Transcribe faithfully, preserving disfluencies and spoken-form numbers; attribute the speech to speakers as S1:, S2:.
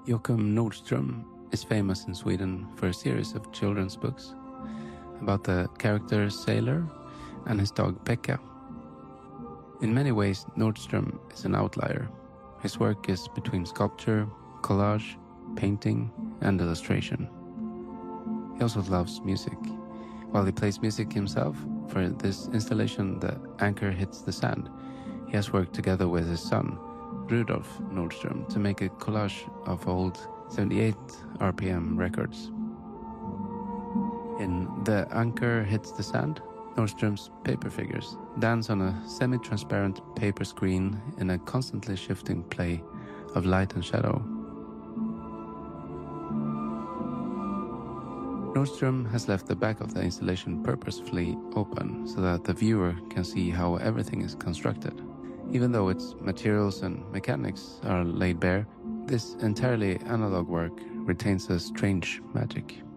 S1: Joachim Nordström is famous in Sweden for a series of children's books about the character Sailor and his dog Pekka. In many ways, Nordström is an outlier. His work is between sculpture, collage, painting, and illustration. He also loves music. While he plays music himself, for this installation, The Anchor Hits the Sand, he has worked together with his son, Rudolf Nordström, to make a collage of old seventy-eight R P M records. In The Anchor Hits the Sand, Nordström's paper figures dance on a semi-transparent paper screen in a constantly shifting play of light and shadow. Nordström has left the back of the installation purposefully open so that the viewer can see how everything is constructed. Even though its materials and mechanics are laid bare, this entirely analog work retains a strange magic.